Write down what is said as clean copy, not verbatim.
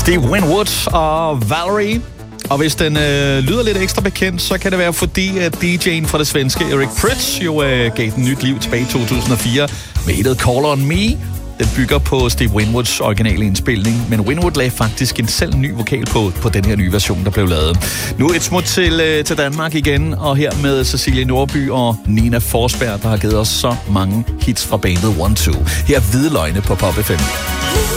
Steve Winwood og Valerie. Og hvis den lyder lidt ekstra bekendt, så kan det være fordi, at DJ'en fra det svenske Eric Prydz jo gav den nyt liv tilbage i 2004 med hittet Call On Me. Den bygger på Steve Winwoods originale indspilning, men Winwood lagde faktisk en selv ny vokal på den her nye version, der blev lavet. Nu et smut til Danmark igen, og her med Cecilie Nordby og Nina Forsberg, der har givet os så mange hits fra bandet 1-2. Her er Hvide Løgne på Pop FM.